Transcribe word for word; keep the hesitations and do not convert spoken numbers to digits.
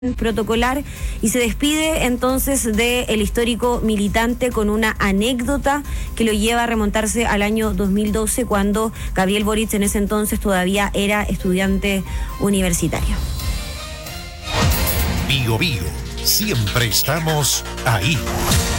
protocolar y se despide entonces del histórico militante con una anécdota que lo lleva a remontarse al año dos mil doce, cuando Gabriel Boric en ese entonces todavía era estudiante universitario. Bío Bío, siempre estamos ahí.